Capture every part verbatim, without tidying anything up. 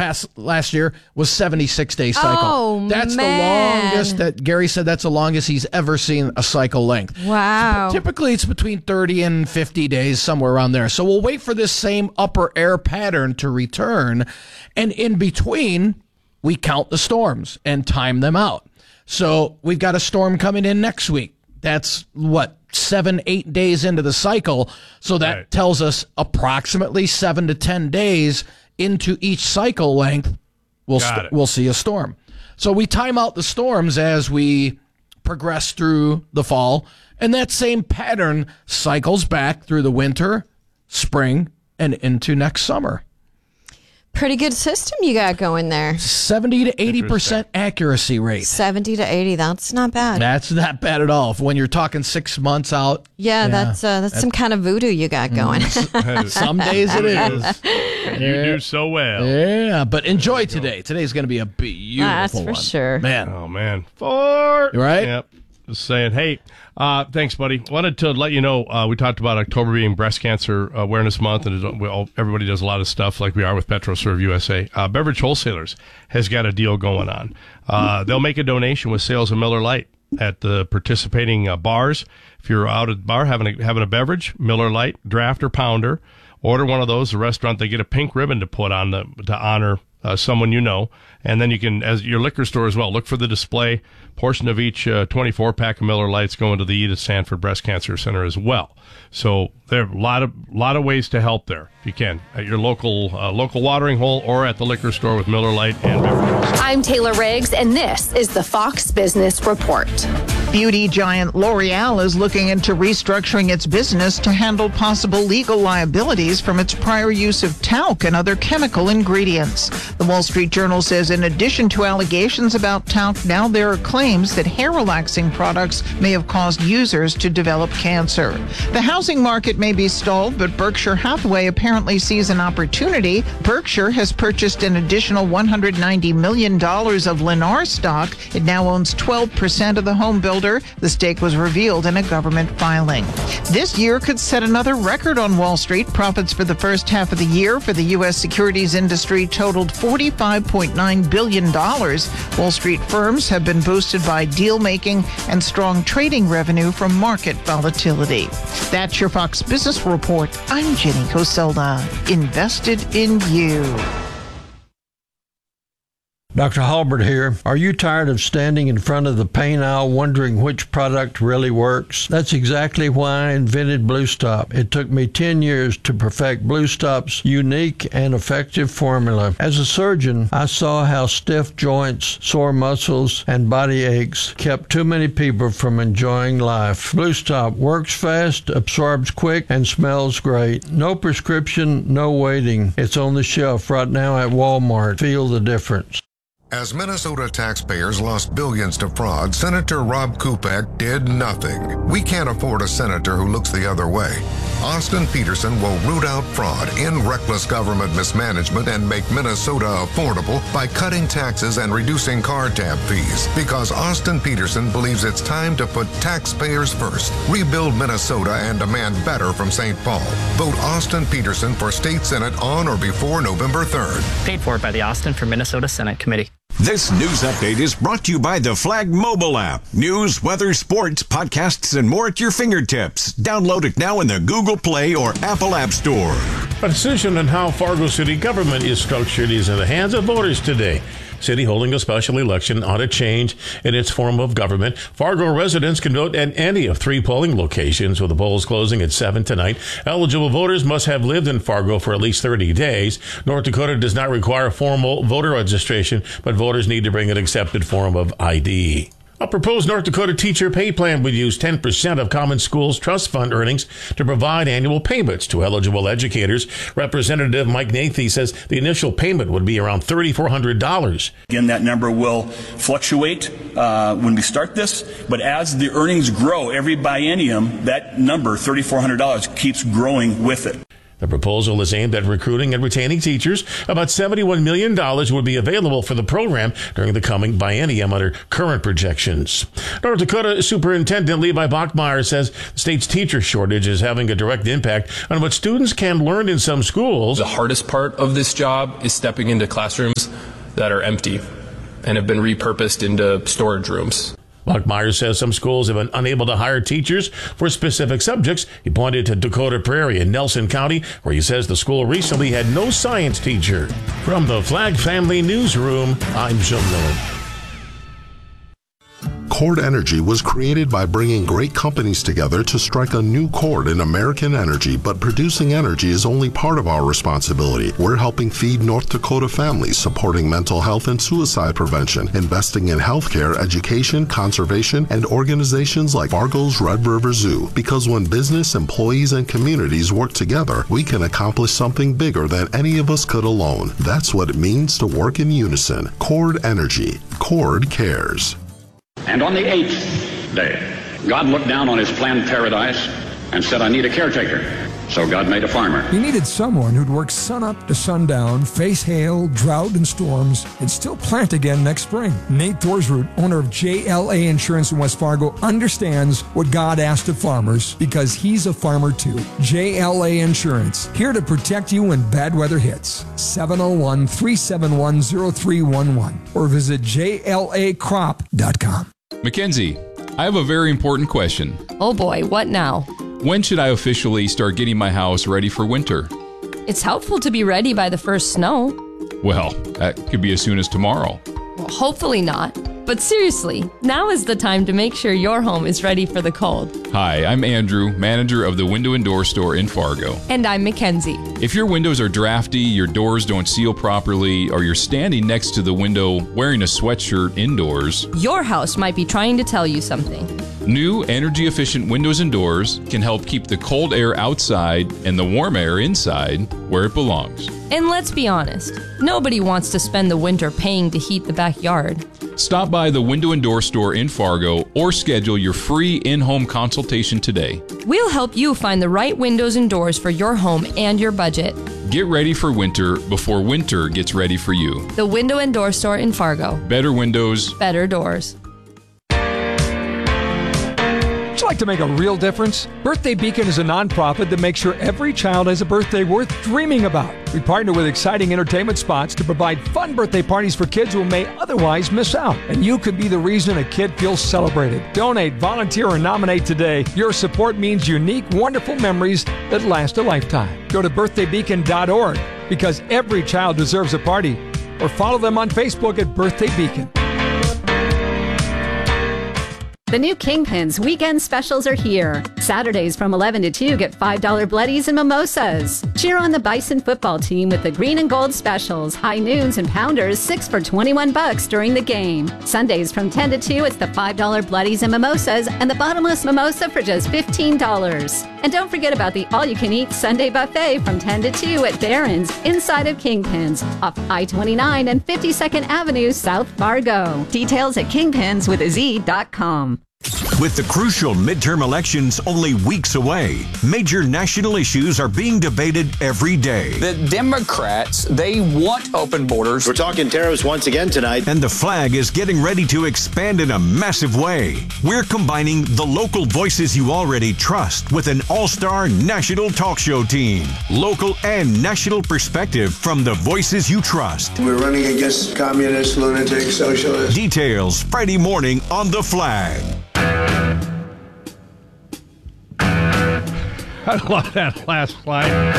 past last year was seventy-six day cycle. Oh, that's man. the longest that Gary said. That's the longest he's ever seen a cycle length. Wow. So typically, it's between thirty and fifty days, somewhere around there. So we'll wait for this same upper air pattern to return, and in between, we count the storms and time them out. So we've got a storm coming in next week. That's what, seven, eight days into the cycle. So that Right. tells us approximately seven to ten days into each cycle length, we'll Got st- it. we'll see a storm. So we time out the storms as we progress through the fall, and that same pattern cycles back through the winter, spring, and into next summer. Pretty good system you got going there. seventy to eighty percent accuracy rate. seventy to eighty, that's not bad. That's not bad at all. When you're talking six months out. Yeah, that's uh, that's some kind of voodoo you got going. Some days it is. You do so well. Yeah, but enjoy today. Today's going to be a beautiful That's for one. sure. Man. Oh, man. Four. Right? Yep. Just saying, hey, uh, thanks, buddy. Wanted to let you know, uh, we talked about October being Breast Cancer Awareness Month, and it- we all, everybody does a lot of stuff like we are with PetroServe U S A. Uh, Beverage Wholesalers has got a deal going on. Uh, they'll make a donation with sales of Miller Lite at the participating uh, bars. If you're out at the bar having a, having a beverage, Miller Lite, draft or pounder, order one of those. The restaurant, they get a pink ribbon to put on the, to honor uh, someone you know. And then you can, as your liquor store as well, look for the display. Portion of each uh, twenty-four pack of Miller Lights going to the Edith Sanford Breast Cancer Center as well. So there are a lot of lot of ways to help there if you can at your local uh, local watering hole or at the liquor store with Miller Lite and beverages. I'm Taylor Riggs, and this is the Fox Business Report. Beauty giant L'Oreal is looking into restructuring its business to handle possible legal liabilities from its prior use of talc and other chemical ingredients. The Wall Street Journal says in addition to allegations about talc, now there are claims that hair relaxing products may have caused users to develop cancer. The housing market may be stalled, but Berkshire Hathaway apparently sees an opportunity. Berkshire has purchased an additional one hundred ninety million dollars of Lennar stock. It now owns twelve percent of the home builder. The stake was revealed in a government filing. This year could set another record on Wall Street. Profits for the first half of the year for the U S securities industry totaled forty-five point nine billion dollars. Wall Street firms have been boosted by deal making and strong trading revenue from market volatility. That's your Fox Business Report. I'm Jenny Coselda. Invested in you. Doctor Halbert here. Are you tired of standing in front of the paint aisle wondering which product really works? That's exactly why I invented Blue Stop. It took me ten years to perfect Blue Stop's unique and effective formula. As a surgeon, I saw how stiff joints, sore muscles, and body aches kept too many people from enjoying life. Blue Stop works fast, absorbs quick, and smells great. No prescription, no waiting. It's on the shelf right now at Walmart. Feel the difference. As Minnesota taxpayers lost billions to fraud, Senator Rob Kupek did nothing. We can't afford a senator who looks the other way. Austin Peterson will root out fraud, end reckless government mismanagement, and make Minnesota affordable by cutting taxes and reducing car tab fees. Because Austin Peterson believes it's time to put taxpayers first, rebuild Minnesota, and demand better from Saint Paul. Vote Austin Peterson for State Senate on or before November third. Paid for by the Austin for Minnesota Senate Committee. This news update is brought to you by the Flag mobile app. News, weather, sports, podcasts, and more at your fingertips. Download it now in the Google Play or Apple App Store. A decision on how Fargo City government is structured is in the hands of voters today. City holding a special election on a change in its form of government. Fargo residents can vote at any of three polling locations, with the polls closing at seven tonight. Eligible voters must have lived in Fargo for at least thirty days. North Dakota does not require formal voter registration, but voters need to bring an accepted form of I D. A proposed North Dakota teacher pay plan would use ten percent of Common Schools Trust Fund earnings to provide annual payments to eligible educators. Representative Mike Nathy says the initial payment would be around three thousand four hundred dollars. Again, that number will fluctuate uh, when we start this, but as the earnings grow every biennium, that number, three thousand four hundred dollars, keeps growing with it. The proposal is aimed at recruiting and retaining teachers. About seventy-one million dollars would be available for the program during the coming biennium under current projections. North Dakota Superintendent Levi Bachmeyer says the state's teacher shortage is having a direct impact on what students can learn in some schools. The hardest part of this job is stepping into classrooms that are empty and have been repurposed into storage rooms. Bachmeyer says some schools have been unable to hire teachers for specific subjects. He pointed to Dakota Prairie in Nelson County, where he says the school recently had no science teacher. From the Flag Family Newsroom, I'm Jim Miller. Chord Energy was created by bringing great companies together to strike a new chord in American energy, but producing energy is only part of our responsibility. We're helping feed North Dakota families, supporting mental health and suicide prevention, investing in healthcare, education, conservation, and organizations like Fargo's Red River Zoo. Because when business, employees, and communities work together, we can accomplish something bigger than any of us could alone. That's what it means to work in unison. Chord Energy. Chord cares. And on the eighth day, God looked down on his planned paradise and said, I need a caretaker. So God made a farmer. He needed someone who'd work sunup to sundown, face hail, drought, and storms, and still plant again next spring. Nate Thorsroot, owner of J L A Insurance in West Fargo, understands what God asked of farmers because he's a farmer too. J L A Insurance, here to protect you when bad weather hits. seven oh one, three seven one, oh three one one or visit J L A crop dot com. Mackenzie, I have a very important question. Oh boy, what now? When should I officially start getting my house ready for winter? It's helpful to be ready by the first snow. Well, that could be as soon as tomorrow. Well, hopefully not. But seriously, now is the time to make sure your home is ready for the cold. Hi, I'm Andrew, manager of the Window and Door Store in Fargo. And I'm Mackenzie. If your windows are drafty, your doors don't seal properly, or you're standing next to the window wearing a sweatshirt indoors, your house might be trying to tell you something. New energy-efficient windows and doors can help keep the cold air outside and the warm air inside where it belongs. And let's be honest, nobody wants to spend the winter paying to heat the backyard. Stop by the Window and Door Store in Fargo or schedule your free in-home consultation today. We'll help you find the right windows and doors for your home and your budget. Get ready for winter before winter gets ready for you. The Window and Door Store in Fargo. Better windows. Better doors. Would you like to make a real difference? Birthday Beacon is a nonprofit that makes sure every child has a birthday worth dreaming about. We partner with exciting entertainment spots to provide fun birthday parties for kids who may otherwise miss out. And you could be the reason a kid feels celebrated. Donate, volunteer, or nominate today. Your support means unique, wonderful memories that last a lifetime. Go to birthday beacon dot org because every child deserves a party. Or follow them on Facebook at Birthday Beacon. The new Kingpins weekend specials are here. Saturdays from eleven to two get five dollar bloodies and mimosas. Cheer on the Bison football team with the green and gold specials. High noons and pounders, six for twenty-one bucks during the game. Sundays from ten to two, it's the five dollar bloodies and mimosas and the bottomless mimosa for just fifteen dollars. And don't forget about the all-you-can-eat Sunday buffet from ten to two at Barron's inside of Kingpins off I twenty-nine and fifty-second Avenue, South Fargo. Details at kingpins with a z dot com. With the crucial midterm elections only weeks away, major national issues are being debated every day. The Democrats, they want open borders. We're talking tariffs once again tonight. And the flag is getting ready to expand in a massive way. We're combining the local voices you already trust with an all-star national talk show team. Local and national perspective from the voices you trust. We're running against communists, lunatics, socialists. Details Friday morning on The Flag. I love that last line.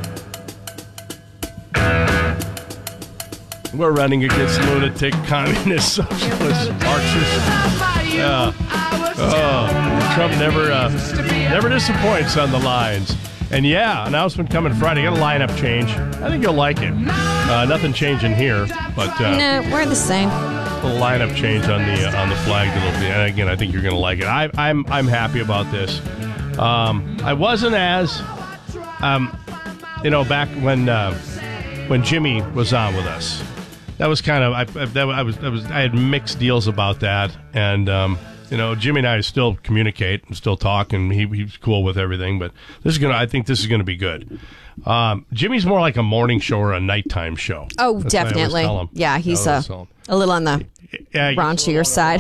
We're running against lunatic, communist, socialist, Marxist. Yeah. Oh, Trump never, uh, never disappoints on the lines. And yeah, announcement coming Friday. Got a lineup change. I think you'll like it. Uh, nothing changing here, but uh, no, we're the same. A lineup change on the uh, on the flag that'll be. And again, I think you're going to like it. I, I'm I'm happy about this. Um, I wasn't as, um, you know, back when uh, when Jimmy was on with us. That was kind of I, I, that, I was I was I had mixed deals about that, and um, you know, Jimmy and I still communicate and still talk, and he, he's cool with everything. But this is gonna, I think this is gonna be good. Um, Jimmy's more like a morning show or a nighttime show. Oh, That's what I always definitely. tell him. Yeah, he's I a, always tell him. a little on the Yeah, he's raunchier side.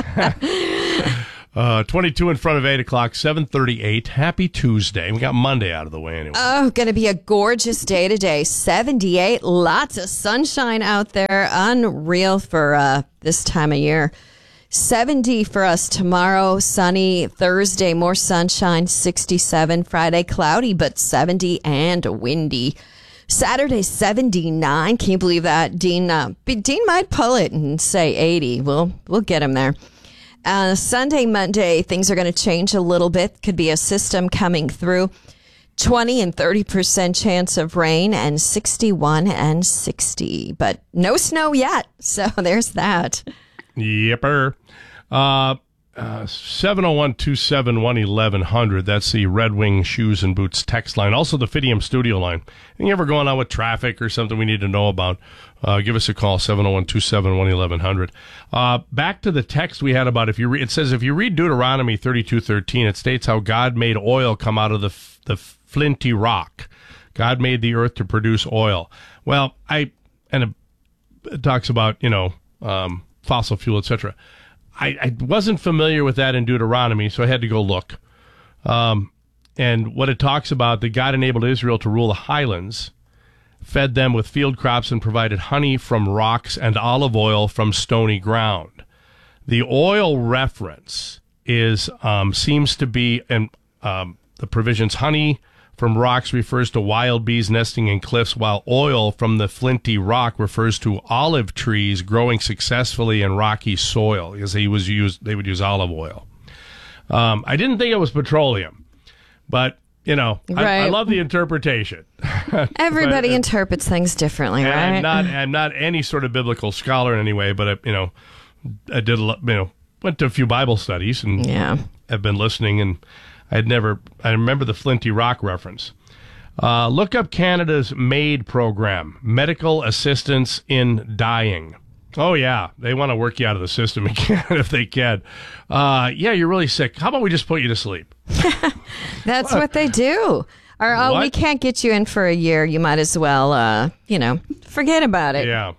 Uh, twenty-two in front of eight o'clock, seven thirty-eight. Happy Tuesday. We got Monday out of the way anyway. Oh, going to be a gorgeous day today. seventy-eight. Lots of sunshine out there. Unreal for uh, this time of year. seventy for us tomorrow. Sunny. Thursday, more sunshine. sixty-seven. Friday, cloudy, but seventy and windy. Saturday, seventy-nine. Can you believe that? Dean, uh, Dean might pull it and say eighty. We'll, we'll get him there. Uh, Sunday, Monday, things are going to change a little bit. Could be a system coming through. twenty and thirty percent chance of rain and sixty-one and sixty. But no snow yet. So there's that. Yepper. Uh, uh, seven oh one, two seven one, eleven hundred. That's the Red Wing Shoes and Boots text line. Also the Fidium studio line. Anything ever going on with traffic or something we need to know about? Uh, give us a call, seven oh one, two seven one, eleven hundred. Uh, back to the text we had about if you re- it says if you read Deuteronomy thirty-two thirteen, it states how God made oil come out of the f- the flinty rock. God made the earth to produce oil. Well, I and it, it talks about, you know, um, fossil fuel, et cetera. I, I wasn't familiar with that in Deuteronomy, so I had to go look. Um, and what it talks about, that God enabled Israel to rule the highlands, fed them with field crops, and provided honey from rocks and olive oil from stony ground. The oil reference is um, seems to be, and um, the provisions, honey from rocks refers to wild bees nesting in cliffs, while oil from the flinty rock refers to olive trees growing successfully in rocky soil, because he was used, they would use olive oil. Um, I didn't think it was petroleum, but you know, Right. I, I love the interpretation. Everybody But, uh, interprets things differently, and right? I'm not, I'm not any sort of biblical scholar in any way, but I, you know, I did, a lo- you know, went to a few Bible studies and yeah. have been listening, and I'd never, I remember the Flinty Rock reference. Uh, look up Canada's MAID program, Medical Assistance in Dying. Oh, yeah. They want to work you out of the system again if they can. Uh, yeah, you're really sick. How about we just put you to sleep? That's what they do. Or, oh, What? we can't get you in for a year. You might as well, uh, you know, forget about it. Yeah.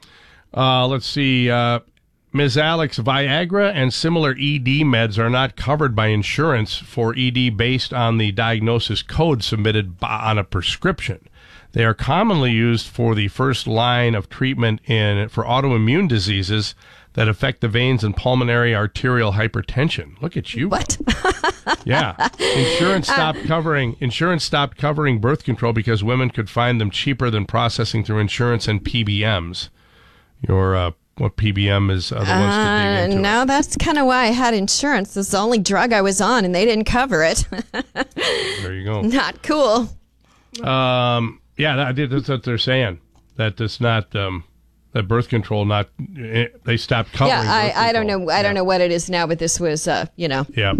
Uh, let's see. Uh, Miz Alex, Viagra and similar E D meds are not covered by insurance for E D based on the diagnosis code submitted by, on a prescription. They are commonly used for the first line of treatment in for autoimmune diseases that affect the veins and pulmonary arterial hypertension. Look at you. What? Yeah. Insurance stopped covering insurance stopped covering birth control because women could find them cheaper than processing through insurance and P B Ms. Your uh, what P B M is uh, the ones to Uh, dig into. no, that's kind of why I had insurance. It's the only drug I was on, and they didn't cover it. There you go. Not cool. Um, yeah, that, that's what they're saying. That it's not um, that birth control. Not eh, they stopped covering. Yeah, birth I, I don't control. know. I don't know what it is now, but this was, uh, you know, Yeah.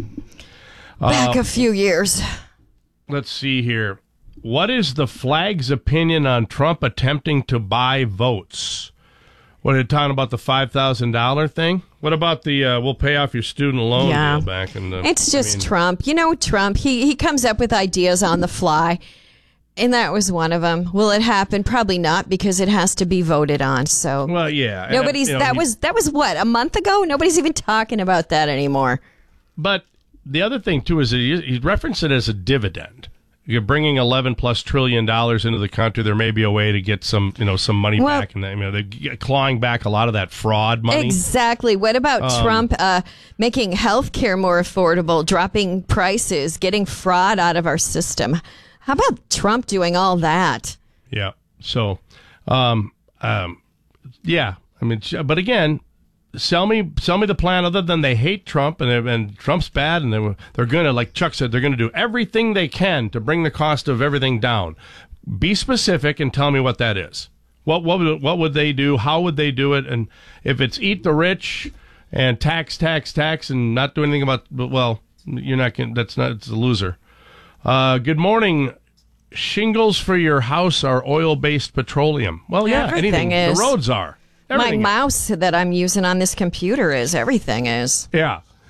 back Uh, a few years. Let's see here. What is the flag's opinion on Trump attempting to buy votes? What are you talking about, the five thousand dollars thing? What about the uh, we'll pay off your student loan Yeah. deal back in the... It's just I mean, Trump. You know, Trump, he, he comes up with ideas on the fly, and that was one of them. Will it happen? Probably not, because it has to be voted on. So Well, yeah. and, nobody's, you know, that he- was, that was what, a month ago? Nobody's even talking about that anymore. But the other thing, too, is that he, he referenced it as a dividend. You're bringing eleven plus trillion dollars into the country. There may be a way to get some, you know, some money Well- back, and you know, they're g- clawing back a lot of that fraud money. Exactly. What about Um, Trump uh, making health care more affordable, dropping prices, getting fraud out of our system? How about Trump doing all that? Yeah. So, um, um, yeah. I mean, but again, sell me, sell me the plan. Other than they hate Trump and they- and Trump's bad, and they they're gonna, like Chuck said, they're gonna do everything they can to bring the cost of everything down. Be specific and tell me what that is. What what would, what would they do? How would they do it? And if it's eat the rich and tax, tax, tax, and not do anything about, well, you're not gonna, that's not, it's a loser. Uh, good morning. Shingles for your house are oil-based petroleum. Well, yeah, Everything anything. is. The roads are. My Everything is. mouse that I'm using on this computer is everything is. Yeah.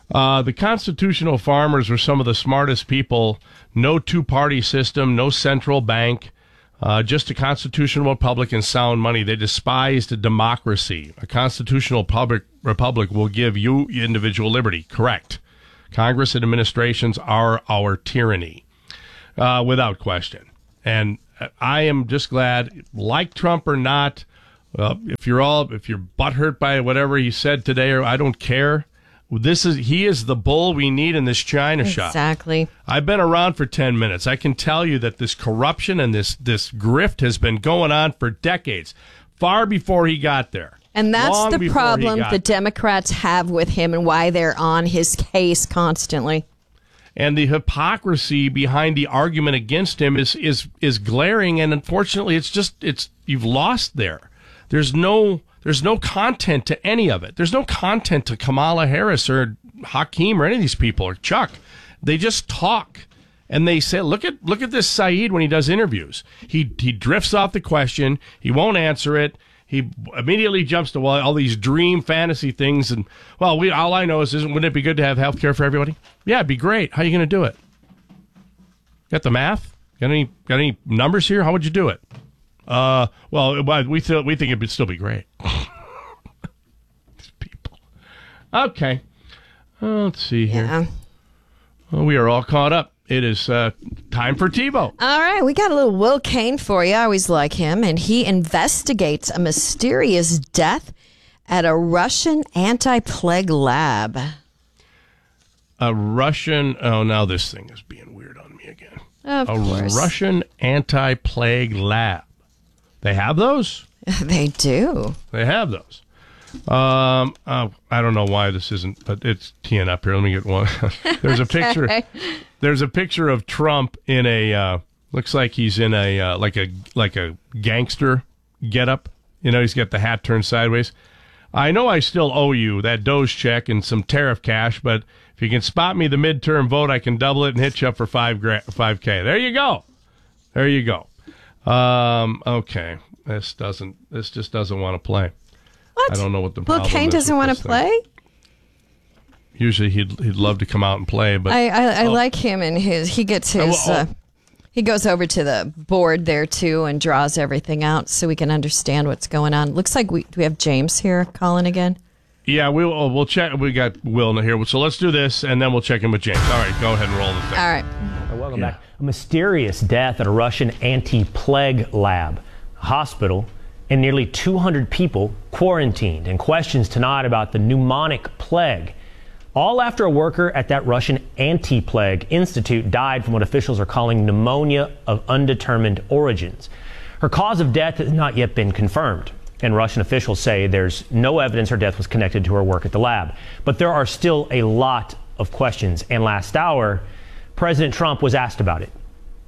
Uh, the constitutional farmers were some of the smartest people. No two-party system, no central bank, uh, just a constitutional republic and sound money. They despised democracy. A constitutional public republic will give you individual liberty. Correct. Congress and administrations are our tyranny, uh, without question. And I am just glad, like Trump or not, uh, if you're all if you're butthurt by whatever he said today, or I don't care. This is he is the bull we need in this China shop. Exactly. I've been around for ten minutes. I can tell you that this corruption and this this grift has been going on for decades, far before he got there. And that's Long the before problem he got the there. Democrats have with him and why they're on his case constantly. And the hypocrisy behind the argument against him is is is glaring, and unfortunately it's just it's you've lost there. There's no There's no content to any of it. There's no content to Kamala Harris or Hakeem or any of these people or Chuck. They just talk. And they say, look at look at this Saeed when he does interviews. He he drifts off the question. He won't answer it. He immediately jumps to well, all these dream fantasy things. And, well, we all I know is, isn't, wouldn't it be good to have health care for everybody? Yeah, it'd be great. How are you going to do it? Got the math? Got any got any numbers here? How would you do it? Uh, well, we th- we think it would still be great. These people. Okay. Uh, let's see here. Yeah. Well, we are all caught up. It is uh, time for Tebow. All right, we got a little Will Kane for you. I always like him. And he investigates a mysterious death at a Russian anti-plague lab. A Russian... Oh, now this thing is being weird on me again. Of a course. Russian anti-plague lab. They have those? They do. They have those. Um, uh, I don't know why this isn't, but it's teeing up here. Let me get one. There's a picture. Okay. There's a picture of Trump in a. Uh, looks like he's in a uh, like a like a gangster getup. You know, he's got the hat turned sideways. I know I still owe you that Doge check and some tariff cash, but if you can spot me the midterm vote, I can double it and hit you up for five gra- five k. There you go. There you go. Um, okay, this doesn't. This just doesn't want to play. What? I don't know what the Will problem Kane is doesn't with want this to thing. play? Usually he'd he'd love to come out and play, but I, I, I oh, like him and his. He gets his. Oh, oh. Uh, he goes over to the board there too and draws everything out so we can understand what's going on. Looks like we do we have James here calling again. Yeah, we'll we'll check. We got Will here, so let's do this and then we'll check in with James. All right, go ahead and roll the thing. All right. Welcome back. A mysterious death at a Russian anti-plague lab, a hospital, and nearly two hundred people quarantined, and questions tonight about the pneumonic plague. All after a worker at that Russian anti-plague institute died from what officials are calling pneumonia of undetermined origins. Her cause of death has not yet been confirmed, and Russian officials say there's no evidence her death was connected to her work at the lab. But there are still a lot of questions, and last hour, President Trump was asked about it.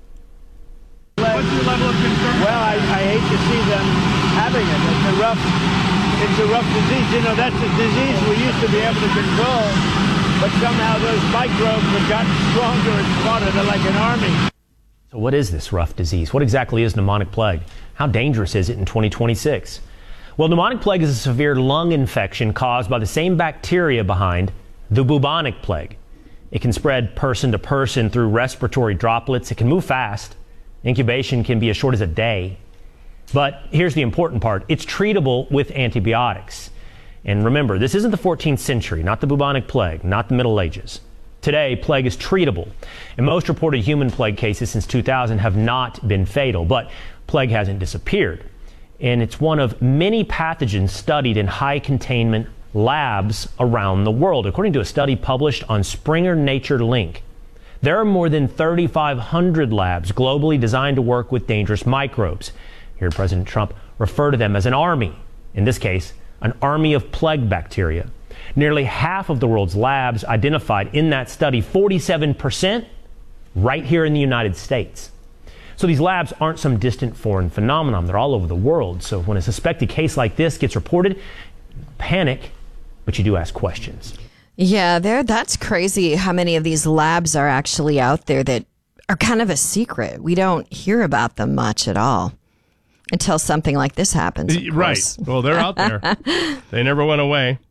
What's your level of concern? Well, I, I hate to see them having it. It's a rough, it's a rough disease. You know, that's a disease we used to be able to control, but somehow those microbes have gotten stronger and smarter. They're like an army. So what is this rough disease? What exactly is pneumonic plague? How dangerous is it in twenty twenty-six? Well, pneumonic plague is a severe lung infection caused by the same bacteria behind the bubonic plague. It can spread person to person through respiratory droplets. It can move fast. Incubation can be as short as a day. But here's the important part. It's treatable with antibiotics. And remember, this isn't the fourteenth century, not the bubonic plague, not the Middle Ages. Today, plague is treatable. And most reported human plague cases since two thousand have not been fatal. But plague hasn't disappeared. And it's one of many pathogens studied in high containment labs around the world. According to a study published on Springer Nature Link, there are more than thirty-five hundred labs globally designed to work with dangerous microbes. Here, President Trump referred to them as an army. In this case, an army of plague bacteria. Nearly half of the world's labs identified in that study, forty-seven percent, right here in the United States. So these labs aren't some distant foreign phenomenon. They're all over the world. So when a suspected case like this gets reported, panic, but you do ask questions. Yeah, there. That's crazy how many of these labs are actually out there that are kind of a secret. We don't hear about them much at all until something like this happens. Right. Well, they're out there. They never went away.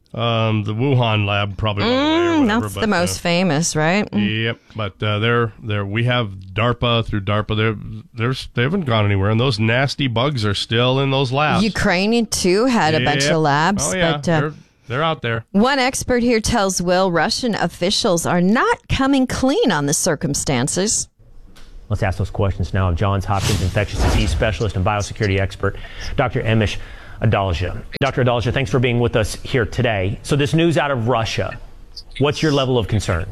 Um, the Wuhan lab probably. Mm, whatever, that's but, the most uh, famous, right? Yep, but uh, they're they're we have DARPA through DARPA. They're there's they haven't gone anywhere, and those nasty bugs are still in those labs. Ukraine too had a bunch Yep. of labs, Oh yeah, but uh, they're they're out there. one expert here tells Will Russian officials are not coming clean on the circumstances. Let's ask those questions now of Johns Hopkins infectious disease specialist and biosecurity expert, Doctor Emish Adalja. Doctor Adalja, thanks for being with us here today. So this news out of Russia, what's your level of concern?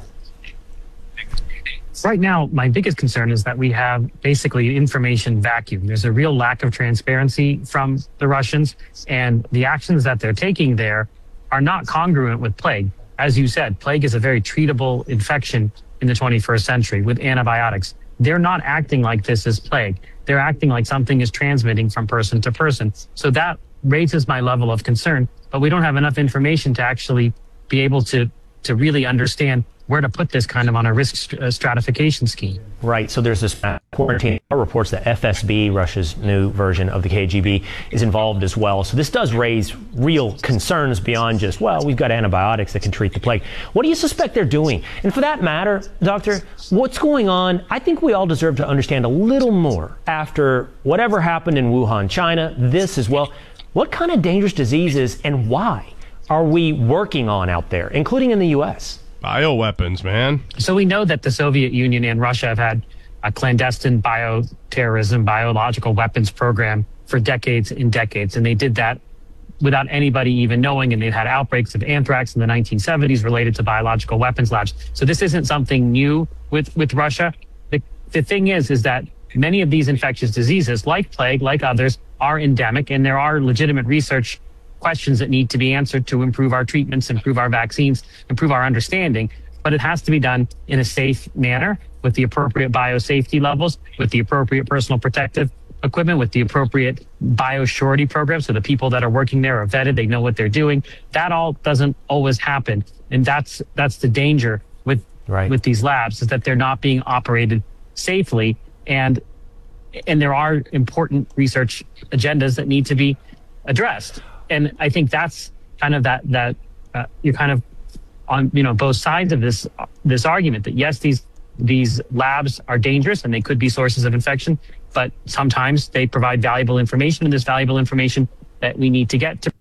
Right now, my biggest concern is that we have basically an information vacuum. There's a real lack of transparency from the Russians, and the actions that they're taking there are not congruent with plague. As you said, plague is a very treatable infection in the twenty-first century with antibiotics. They're not acting like this is plague. They're acting like something is transmitting from person to person. So that raises my level of concern, but we don't have enough information to actually be able to, to really understand where to put this kind of on a risk st- uh, stratification scheme. Right. So there's this uh, quarantine reports that F S B, Russia's new version of the K G B, is involved as well. So this does raise real concerns beyond just, well, we've got antibiotics that can treat the plague. What do you suspect they're doing? And for that matter, Doctor, what's going on? I think we all deserve to understand a little more after whatever happened in Wuhan, China, this as well. What kind of dangerous diseases and why are we working on out there, including in the U S? Bioweapons, man. So we know that the Soviet Union and Russia have had a clandestine bioterrorism, biological weapons program for decades and decades. And they did that without anybody even knowing. And they've had outbreaks of anthrax in the nineteen seventies related to biological weapons labs. So this isn't something new with, with Russia. The, the thing is, is that many of these infectious diseases, like plague, like others, are endemic. And there are legitimate research questions that need to be answered to improve our treatments, improve our vaccines, improve our understanding. But it has to be done in a safe manner with the appropriate biosafety levels, with the appropriate personal protective equipment, with the appropriate biosurety program. So the people that are working there are vetted, they know what they're doing. That all doesn't always happen. And that's that's the danger with right. with these labs, is that they're not being operated safely. And and there are important research agendas that need to be addressed. And I think that's kind of that, that uh, you're kind of on, you know, both sides of this, this argument that yes, these, these labs are dangerous and they could be sources of infection, but sometimes they provide valuable information, and this valuable information that we need to get to.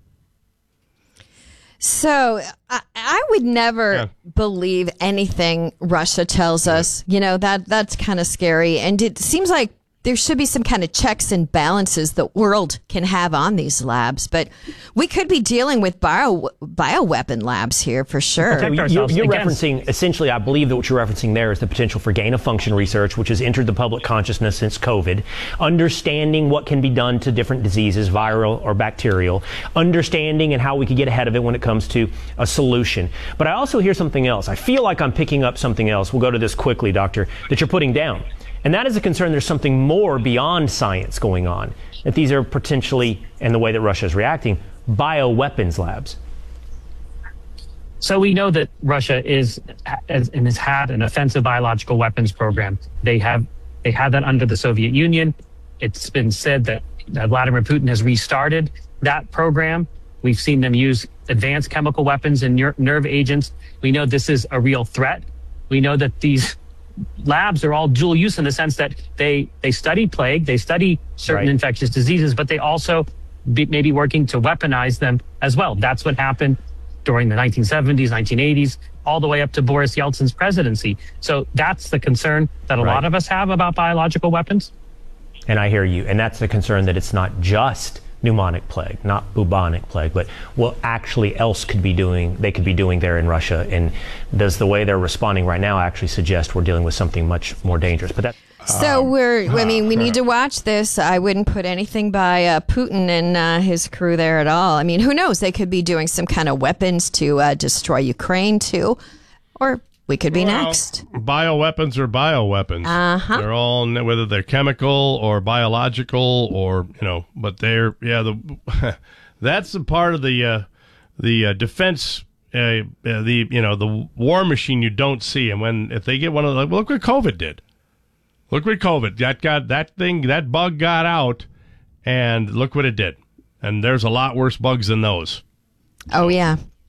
So I, I would never Yeah. believe anything Russia tells us. You know, that that's kind of scary. And it seems like there should be some kind of checks and balances the world can have on these labs. But we could be dealing with bio bioweapon labs here for sure. So you're, you're referencing, essentially, I believe that what you're referencing there is the potential for gain-of-function research, which has entered the public consciousness since COVID, understanding what can be done to different diseases, viral or bacterial, understanding and how we could get ahead of it when it comes to a solution. But I also hear something else. I feel like I'm picking up something else. We'll go to this quickly, Doctor, that you're putting down. And that is a concern there's something more beyond science going on, that these are potentially, and the way that Russia is reacting, bioweapons labs. So we know that Russia is and has had an offensive biological weapons program. They have they had that under the Soviet Union. It's been said that, that Vladimir Putin has restarted that program. We've seen them use advanced chemical weapons and ner- nerve agents. We know this is a real threat. We know that these labs are all dual use in the sense that they they study plague, they study certain Right. infectious diseases, but they also be, may be working to weaponize them as well. That's what happened during the nineteen seventies, nineteen eighties, all the way up to Boris Yeltsin's presidency. So that's the concern that a Right. lot of us have about biological weapons. And I hear you. And that's the concern, that it's not just pneumonic plague, not bubonic plague, but what actually else could be doing, they could be doing there in Russia. And does the way they're responding right now actually suggest we're dealing with something much more dangerous? But that. So we're, I mean, we need to watch this. I wouldn't put anything by uh, Putin and uh, his crew there at all. I mean, who knows? They could be doing some kind of weapons to uh, destroy Ukraine too, or we could be Well, next. Bioweapons are bioweapons. Uh-huh. They're all, whether they're chemical or biological or, you know, but they're, yeah, the that's the part of the uh, the uh, defense, uh, uh, the, you know, the war machine you don't see. And when, if they get one of the, look what COVID did. Look what COVID, that got, that thing, that bug got out, and look what it did. And there's a lot worse bugs than those. Oh, yeah.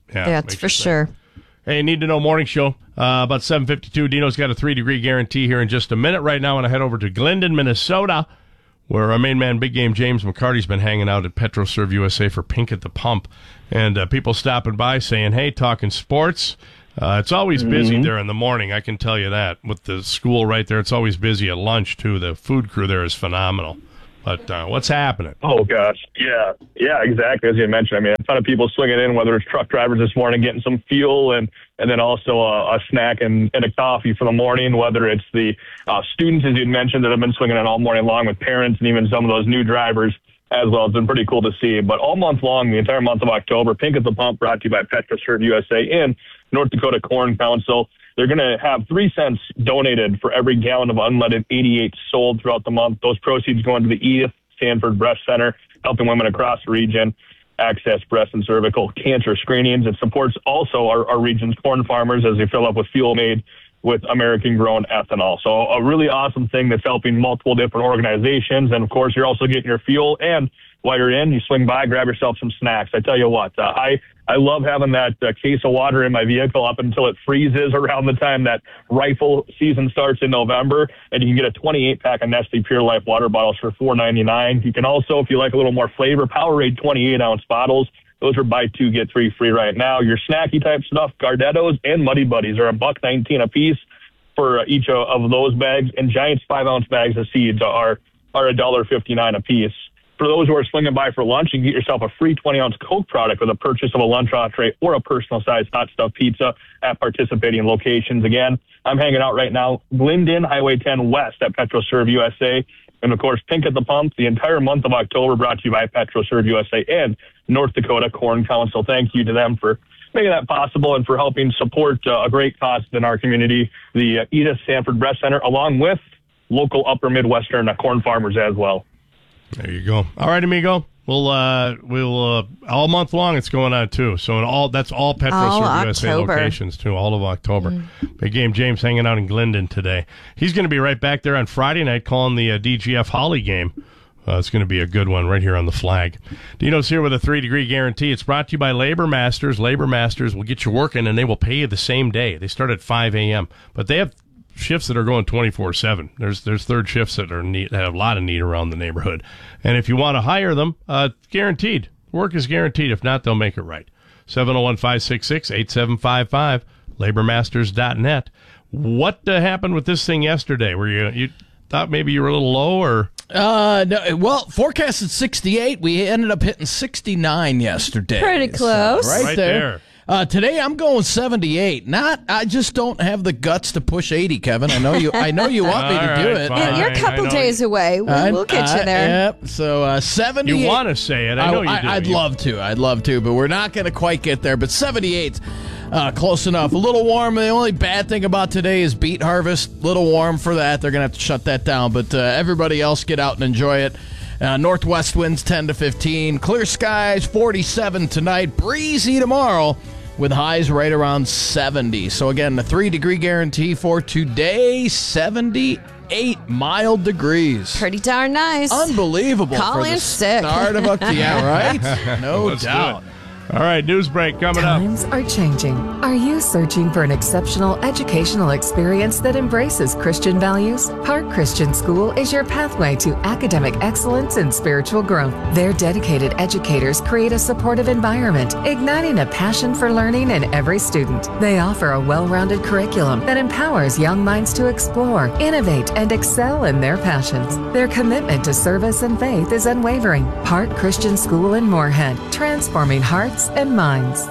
Yeah, That's for sure. Hey, Need to Know Morning Show. Uh, about seven fifty-two. Dino's got a three-degree guarantee here in just a minute. Right now, I want to head over to Glendon, Minnesota, where our main man, Big Game James McCarty's been hanging out at PetroServe U S A for Pink at the Pump. And uh, people stopping by saying, hey, talking sports. Uh, it's always busy Mm-hmm. there in the morning, I can tell you that. With the school right there, it's always busy at lunch, too. The food crew there is phenomenal. But uh, what's happening? Oh, gosh. Yeah. Yeah, exactly. As you mentioned, I mean, a ton of people swinging in, whether it's truck drivers this morning getting some fuel and, and then also a, a snack and, and a coffee for the morning, whether it's the uh, students, as you mentioned, that have been swinging in all morning long with parents and even some of those new drivers as well. It's been pretty cool to see. But all month long, the entire month of October, Pink at the Pump brought to you by PetroServe U S A and North Dakota Corn Council. They're going to have three cents donated for every gallon of unleaded eighty-eight sold throughout the month. Those proceeds going to the Edith Sanford Breast Center, helping women across the region access breast and cervical cancer screenings. It supports also our, our region's corn farmers as they fill up with fuel made with American-grown ethanol. So a really awesome thing that's helping multiple different organizations. And, of course, you're also getting your fuel. And while you're in, you swing by, grab yourself some snacks. I tell you what, uh, I, I love having that uh, case of water in my vehicle up until it freezes around the time that rifle season starts in November. And you can get a twenty-eight pack of Nestle Pure Life water bottles for four ninety-nine. You can also, if you like a little more flavor, Powerade twenty-eight ounce bottles. Those are buy two, get three free right now. Your snacky type stuff, Gardettos and Muddy Buddies are a buck nineteen a piece for each of those bags. And Giant's five ounce bags of seeds are are a dollar fifty-nine a piece. For those who are swinging by for lunch, you can get yourself a free twenty ounce Coke product with a purchase of a lunch entree or a personal sized hot stuff pizza at participating locations. Again, I'm hanging out right now, Glendon, Highway ten West at PetroServe U S A. And, of course, Pink at the Pump, the entire month of October, brought to you by PetroServe U S A and North Dakota Corn Council. Thank you to them for making that possible and for helping support uh, a great cause in our community, the uh, Edith Sanford Breast Center, along with local upper Midwestern uh, corn farmers as well. There you go. All right, amigo. We'll uh, we'll uh, all month long it's going on too. So in all that's all PetroServe U S A locations too, all of October. Mm. Big Game James hanging out in Glendon today. He's going to be right back there on Friday night calling the uh, D G F Holly game. Uh, it's going to be a good one right here on the flag. Dino's here with a three degree guarantee. It's brought to you by Labor Masters. Labor Masters will get you working and they will pay you the same day. They start at five a.m. but they have shifts that are going twenty-four seven. There's there's third shifts that are neat, that have a lot of need around the neighborhood. And if you want to hire them, uh, guaranteed. Work is guaranteed. If not, they'll make it right. seven oh one, five six six, eight seven five five, labor masters dot net. What uh, happened with this thing yesterday? Were you you thought maybe you were a little low or? Uh, no, well, forecasted sixty-eight. We ended up hitting sixty-nine yesterday. Pretty close. So, right, right there. there. Uh, today I'm going seventy-eight. Not, I just don't have the guts to push eighty, Kevin. I know you. I know you want me to All do right, it. fine. You're a couple days away. We'll, I- we'll get you I- there. Yep. So uh, seventy-eight. You want to say it. I know you do. I'd You- love to. I'd love to, but we're not going to quite get there. But seventy-eight, uh, close enough. A little warm. The only bad thing about today is beet harvest. Little warm for that. They're going to have to shut that down. But uh, everybody else get out and enjoy it. Uh, northwest winds ten to fifteen. Clear skies forty-seven tonight. Breezy tomorrow with highs right around seventy. So again, the three degree guarantee for today, seventy-eight mild degrees. Pretty darn nice. Unbelievable. Call for in the sick. Start of a, yeah, right? No Let's do doubt. it. All right, news break coming up. Times are changing. Are you searching for an exceptional educational experience that embraces Christian values? Park Christian School is your pathway to academic excellence and spiritual growth. Their dedicated educators create a supportive environment, igniting a passion for learning in every student. They offer a well-rounded curriculum that empowers young minds to explore, innovate, and excel in their passions. Their commitment to service and faith is unwavering. Park Christian School in Moorhead, transforming hearts and minds.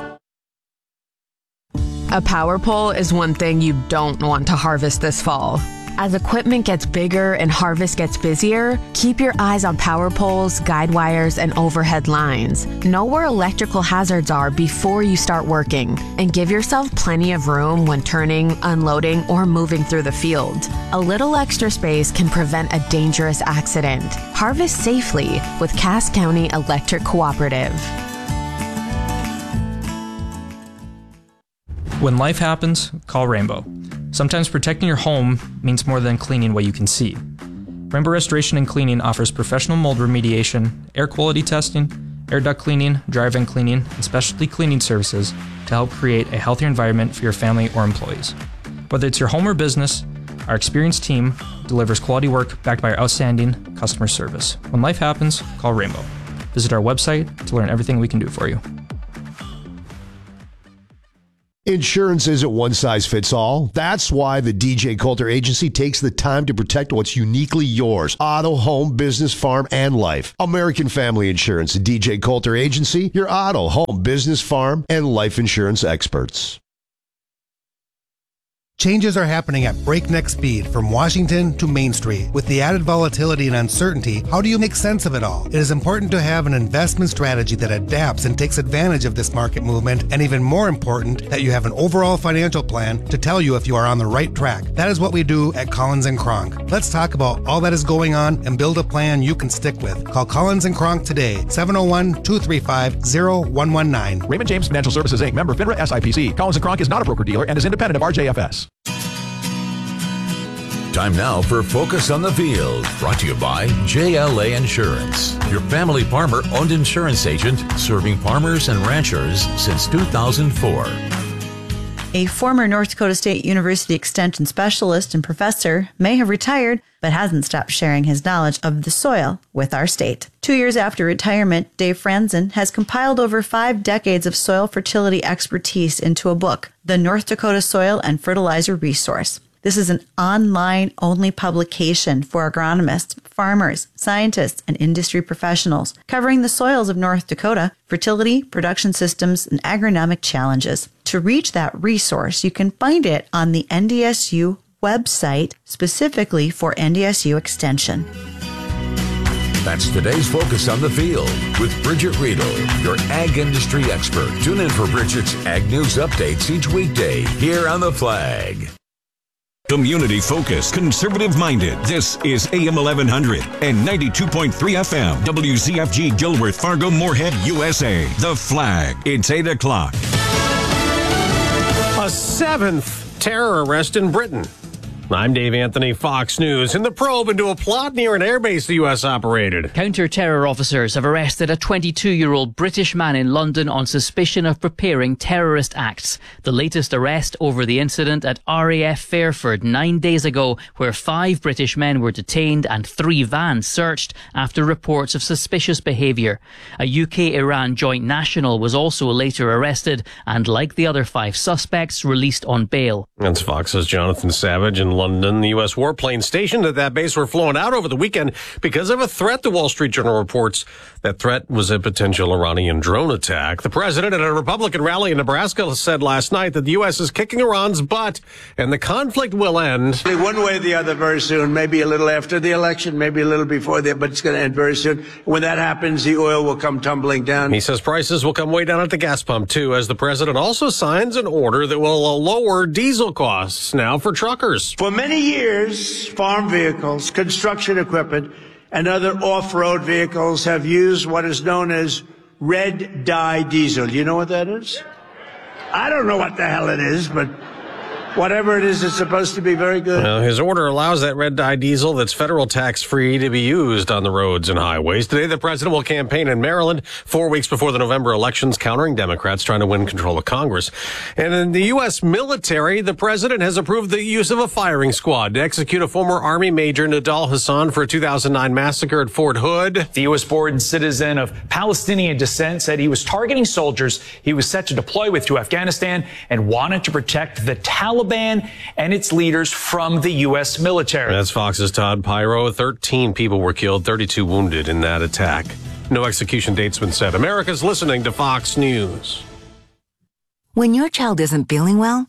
A power pole is one thing you don't want to harvest this fall. As equipment gets bigger and harvest gets busier, keep your eyes on power poles, guide wires, and overhead lines. Know where electrical hazards are before you start working, and give yourself plenty of room when turning, unloading, or moving through the field. A little extra space can prevent a dangerous accident. Harvest safely with Cass County Electric Cooperative. When life happens, call Rainbow. Sometimes protecting your home means more than cleaning what you can see. Rainbow Restoration and Cleaning offers professional mold remediation, air quality testing, air duct cleaning, dry vent cleaning, and specialty cleaning services to help create a healthier environment for your family or employees. Whether it's your home or business, our experienced team delivers quality work backed by our outstanding customer service. When life happens, call Rainbow. Visit our website to learn everything we can do for you. Insurance isn't one size fits all. That's why the D J Coulter Agency takes the time to protect what's uniquely yours. Auto, home, business, farm, and life. American Family Insurance, the D J Coulter Agency, your auto, home, business, farm, and life insurance experts. Changes are happening at breakneck speed from Washington to Main Street. With the added volatility and uncertainty, how do you make sense of it all? It is important to have an investment strategy that adapts and takes advantage of this market movement, and even more important, that you have an overall financial plan to tell you if you are on the right track. That is what we do at Collins and Kronk. Let's talk about all that is going on and build a plan you can stick with. Call Collins and Kronk today, seven oh one, two three five, oh one one nine. Raymond James Financial Services, Incorporated. Member FINRA S I P C. Collins and Kronk is not a broker-dealer and is independent of R J F S. Time now for Focus on the Field, brought to you by J L A Insurance, your family farmer-owned insurance agent serving farmers and ranchers since two thousand four. A former North Dakota State University Extension specialist and professor may have retired, but hasn't stopped sharing his knowledge of the soil with our state. Two years after retirement, Dave Franzen has compiled over five decades of soil fertility expertise into a book, The North Dakota Soil and Fertilizer Resource. This is an online-only publication for agronomists, farmers, scientists, and industry professionals, covering the soils of North Dakota, fertility, production systems, and agronomic challenges. To reach that resource, you can find it on the N D S U website, specifically for N D S U Extension. That's today's Focus on the Field with Bridget Riedel, your ag industry expert. Tune in for Bridget's Ag News updates each weekday here on The Flag. Community focused, conservative minded. This is A M eleven hundred and ninety-two point three F M. W Z F G Gilworth, Fargo, Moorhead, U S A. The Flag. It's eight o'clock. A seventh terror arrest in Britain. I'm Dave Anthony, Fox News. In the probe into a plot near an airbase the U S operated. Counter-terror officers have arrested a twenty-two-year-old British man in London on suspicion of preparing terrorist acts. The latest arrest over the incident at R A F Fairford nine days ago, where five British men were detained and three vans searched after reports of suspicious behaviour. A U K-Iran joint national was also later arrested and, like the other five suspects, released on bail. That's Fox's Jonathan Savage in London. The U S warplanes stationed at that base were flown out over the weekend because of a threat, the Wall Street Journal reports. That threat was a potential Iranian drone attack. The president at a Republican rally in Nebraska said last night that the U S is kicking Iran's butt and the conflict will end. One way or the other very soon, maybe a little after the election, maybe a little before that, but it's going to end very soon. When that happens, the oil will come tumbling down. He says prices will come way down at the gas pump, too, as the president also signs an order that will lower diesel costs now for truckers. For many years, farm vehicles, construction equipment, and other off-road vehicles have used what is known as red dye diesel. You know what that is? I don't know what the hell it is, but whatever it is, it's supposed to be very good. Well, his order allows that red dye diesel that's federal tax-free to be used on the roads and highways. Today, the president will campaign in Maryland, four weeks before the November elections, countering Democrats trying to win control of Congress. And in the U S military, the president has approved the use of a firing squad to execute a former Army Major, Nidal Hassan, for a two thousand nine massacre at Fort Hood. The U S-born citizen of Palestinian descent said he was targeting soldiers he was set to deploy with to Afghanistan and wanted to protect the Taliban and its leaders from the U S military. That's Fox's Todd Pyro. thirteen people were killed, thirty-two wounded in that attack. No execution date's been set. America's listening to Fox News. When your child isn't feeling well,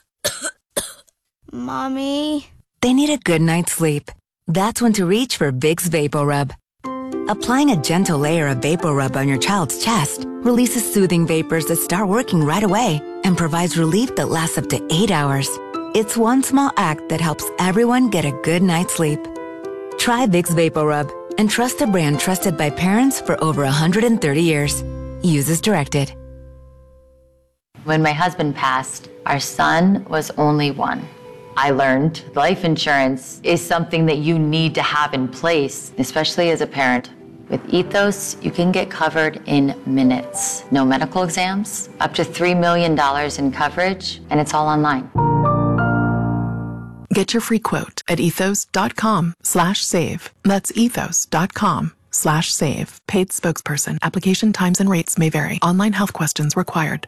Mommy, they need a good night's sleep. That's when to reach for Vicks VapoRub. Applying a gentle layer of VapoRub on your child's chest releases soothing vapors that start working right away and provides relief that lasts up to eight hours. It's one small act that helps everyone get a good night's sleep. Try Vicks VapoRub and trust a brand trusted by parents for over one hundred thirty years. Use as directed. When my husband passed, our son was only one. I learned life insurance is something that you need to have in place, especially as a parent. With Ethos, you can get covered in minutes. No medical exams, up to three million dollars in coverage, and it's all online. Get your free quote at ethos.com slash save. That's ethos.com slash save. Paid spokesperson. Application times and rates may vary. Online health questions required.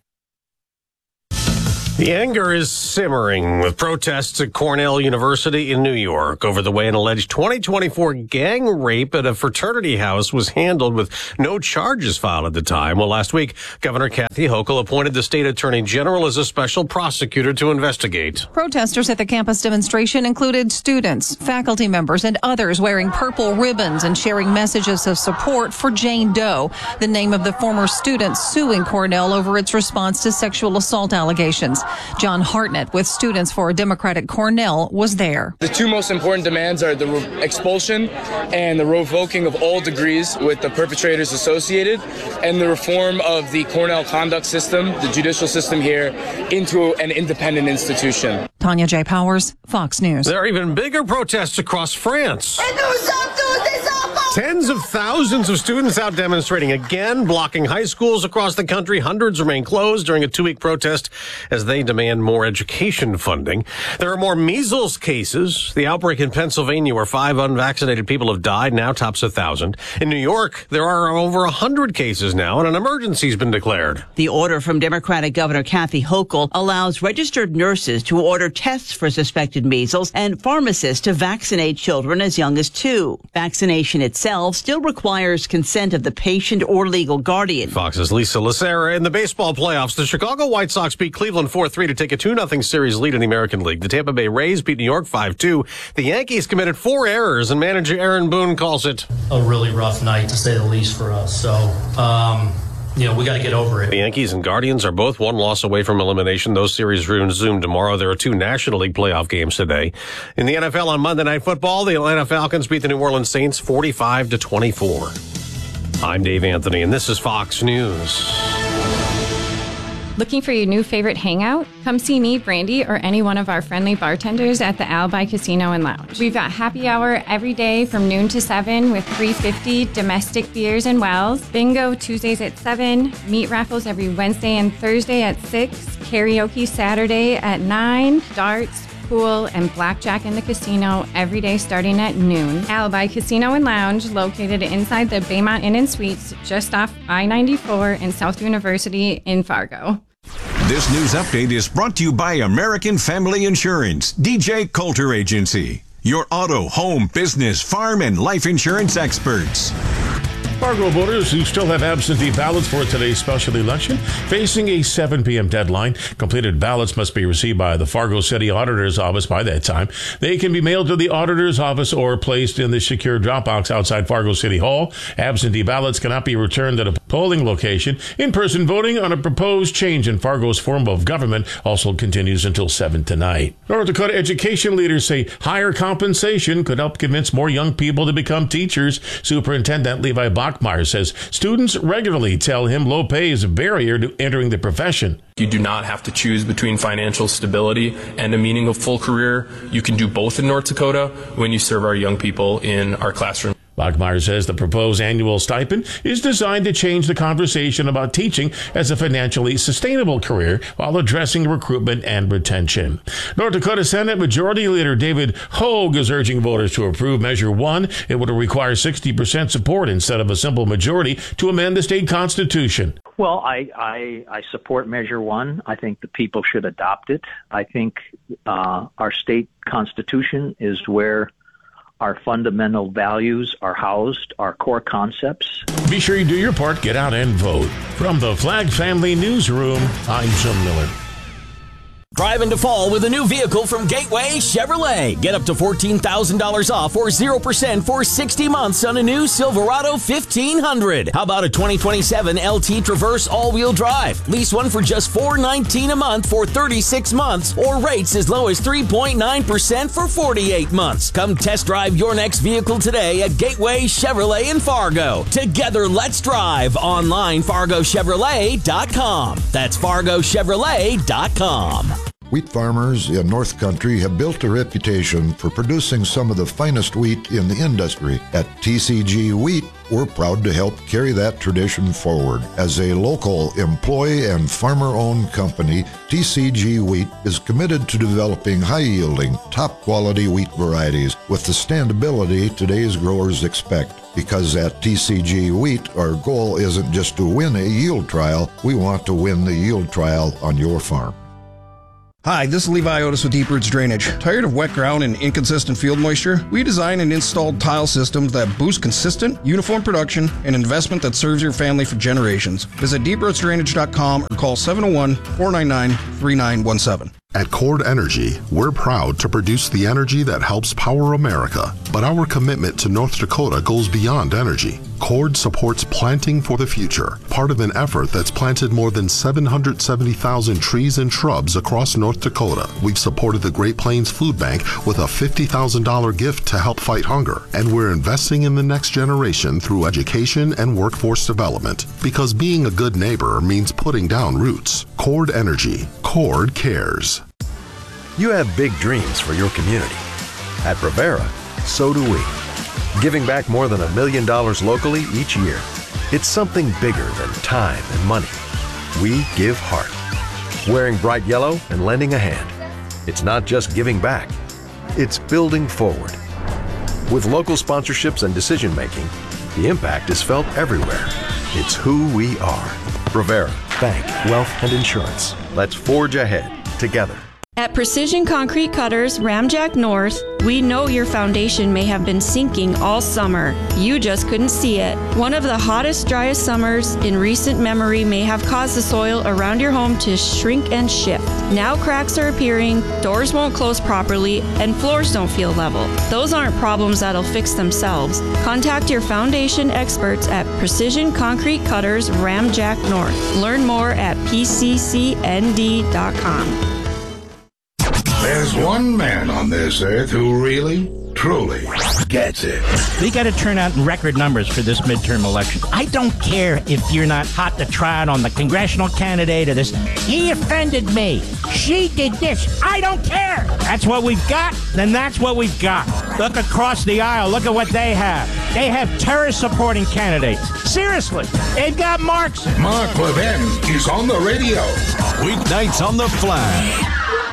The anger is simmering with protests at Cornell University in New York over the way an alleged twenty twenty-four gang rape at a fraternity house was handled with no charges filed at the time. Well, last week, Governor Kathy Hochul appointed the state attorney general as a special prosecutor to investigate. Protesters at the campus demonstration included students, faculty members, and others wearing purple ribbons and sharing messages of support for Jane Doe, the name of the former student suing Cornell over its response to sexual assault allegations. John Hartnett with Students for a Democratic Cornell was there. The two most important demands are the re- expulsion and the revoking of all degrees with the perpetrators associated, and the reform of the Cornell conduct system, the judicial system here, into an independent institution. Tanya J. Powers, Fox News. There are even bigger protests across France. Tens of thousands of students out demonstrating again, blocking high schools across the country. Hundreds remain closed during a two-week protest as they demand more education funding. There are more measles cases. The outbreak in Pennsylvania, where five unvaccinated people have died, now tops a thousand. In New York, there are over a hundred cases now, and an emergency has been declared. The order from Democratic Governor Kathy Hochul allows registered nurses to order tests for suspected measles and pharmacists to vaccinate children as young as two. Vaccination itself still requires consent of the patient or legal guardian. Fox's Lisa Lacera. In the baseball playoffs, the Chicago White Sox beat Cleveland four three to take a two nothing series lead in the American League. The Tampa Bay Rays beat New York five two. The Yankees committed four errors, and manager Aaron Boone calls it a really rough night, to say the least, for us. So, um, you know, we got to get over it. The Yankees and Guardians are both one loss away from elimination. Those series resume tomorrow. There are two National League playoff games today. In the N F L on Monday Night Football, the Atlanta Falcons beat the New Orleans Saints forty-five to twenty-four. I'm Dave Anthony, and this is Fox News. Looking for your new favorite hangout? Come see me, Brandy, or any one of our friendly bartenders at the Alibi Casino and Lounge. We've got happy hour every day from noon to seven with three fifty domestic beers and wells. Bingo Tuesdays at seven. Meat raffles every Wednesday and Thursday at six. Karaoke Saturday at nine. Darts, pool, and blackjack in the casino every day starting at noon. Alibi Casino and Lounge, located inside the Baymont Inn and Suites, just off I ninety-four in South University in Fargo. This news update is brought to you by American Family Insurance, D J Coulter Agency, your auto, home, business, farm, and life insurance experts. Fargo voters who still have absentee ballots for today's special election facing a seven p.m. deadline. Completed ballots must be received by the Fargo City Auditor's Office by that time. They can be mailed to the Auditor's Office or placed in the secure drop box outside Fargo City Hall. Absentee ballots cannot be returned at a polling location. In-person voting on a proposed change in Fargo's form of government also continues until seven tonight. North Dakota education leaders say higher compensation could help convince more young people to become teachers. Superintendent Levi Bachmeyer says students regularly tell him low pay is a barrier to entering the profession. You do not have to choose between financial stability and a meaningful career. You can do both in North Dakota when you serve our young people in our classroom. Bachmeyer says the proposed annual stipend is designed to change the conversation about teaching as a financially sustainable career while addressing recruitment and retention. North Dakota Senate Majority Leader David Hogue is urging voters to approve Measure one. It would require sixty percent support instead of a simple majority to amend the state constitution. Well, I, I, I support Measure one. I think the people should adopt it. I think uh, our state constitution is where our fundamental values are housed, our core concepts. Be sure you do your part. Get out and vote. From the Flag Family Newsroom, I'm Jim Miller. Drive into fall with a new vehicle from Gateway Chevrolet. Get up to fourteen thousand dollars off or zero percent for sixty months on a new Silverado fifteen hundred. How about a twenty twenty-seven L T Traverse all-wheel drive? Lease one for just four hundred nineteen dollars a month for thirty-six months or rates as low as three point nine percent for forty-eight months. Come test drive your next vehicle today at Gateway Chevrolet in Fargo. Together, let's drive. Online, fargo chevrolet dot com. That's fargo chevrolet dot com. Wheat farmers in North Country have built a reputation for producing some of the finest wheat in the industry. At T C G Wheat, we're proud to help carry that tradition forward. As a local employee and farmer-owned company, T C G Wheat is committed to developing high-yielding, top-quality wheat varieties with the standability today's growers expect. Because at T C G Wheat, our goal isn't just to win a yield trial, we want to win the yield trial on your farm. Hi, this is Levi Otis with Deep Roots Drainage. Tired of wet ground and inconsistent field moisture? We design and installed tile systems that boost consistent, uniform production and investment that serves your family for generations. Visit deep roots drainage dot com or call seven oh one, four nine nine, three nine one seven. At Cord Energy, we're proud to produce the energy that helps power America. But our commitment to North Dakota goes beyond energy. Cord supports planting for the future, part of an effort that's planted more than seven hundred seventy thousand trees and shrubs across North Dakota. We've supported the Great Plains Food Bank with a fifty thousand dollars gift to help fight hunger. And we're investing in the next generation through education and workforce development. Because being a good neighbor means putting down roots. Cord Energy. Cord cares. You have big dreams for your community. At Brevera, so do we. Giving back more than a million dollars locally each year. It's something bigger than time and money. We give heart. Wearing bright yellow and lending a hand. It's not just giving back, it's building forward. With local sponsorships and decision making, the impact is felt everywhere. It's who we are. Brevera, bank, wealth, and insurance. Let's forge ahead together. At Precision Concrete Cutters Ramjack North, we know your foundation may have been sinking all summer. You just couldn't see it. One of the hottest, driest summers in recent memory may have caused the soil around your home to shrink and shift. Now cracks are appearing, doors won't close properly, and floors don't feel level. Those aren't problems that'll fix themselves. Contact your foundation experts at Precision Concrete Cutters Ramjack North. Learn more at P C C N D dot com. There's one man on this earth who really, truly gets it. We got to turn out in record numbers for this midterm election. I don't care if you're not hot to trot on the congressional candidate or this. He offended me. She did this. I don't care. That's what we've got, then that's what we've got. Look across the aisle. Look at what they have. They have terrorist-supporting candidates. Seriously, they've got marks. Mark Levin is on the radio. Weeknights on the Flag.